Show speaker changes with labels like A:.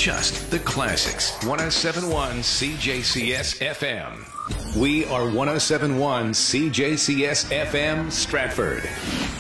A: just the classics. 107.1 CJCS FM. We are 107.1 CJCS FM Stratford.